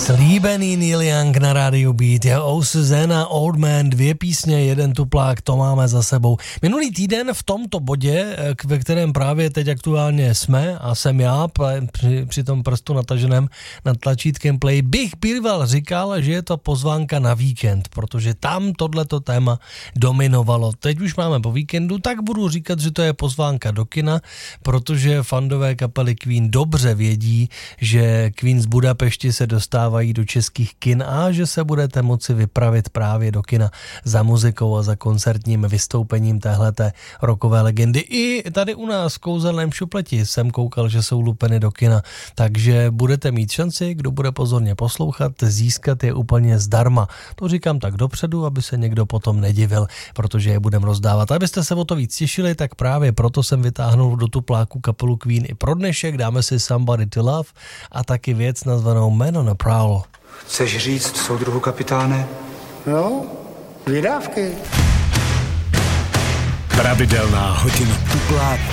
Slíbený Neil Young na rádiu Beat, je Oh Susanna, Old Man, 2 písně, 1 tuplák, to máme za sebou. Minulý týden v tomto bodě, ve kterém právě teď aktuálně jsme a jsem já, při tom prstu nataženém nad tlačítkem play, bych býval říkal, že je to pozvánka na víkend, protože tam tohleto téma dominovalo. Teď už máme po víkendu, tak budu říkat, že to je pozvánka do kina, protože fandové kapely Queen dobře vědí, že Queen z Budapešti se dostávají do českých kin a že se budete moci vypravit právě do kina za muzikou a za koncertním vystoupením téhleté rockové legendy. I tady u nás v Kouzelném šupleti jsem koukal, že jsou lupeny do kina, takže budete mít šanci, kdo bude pozorně poslouchat, získat je úplně zdarma. To říkám tak dopředu, aby se někdo potom nedivil, protože je budeme rozdávat. Abyste se o to víc těšili, tak právě proto jsem vytáhnul do tupláku kapelu Queen i pro dnešek. Dáme si Somebody to Love a taky věc nazvanou Man on a Prowl. Chceš říct, soudruhu kapitáne? No, vydávky. Pravidelná hodina tupláku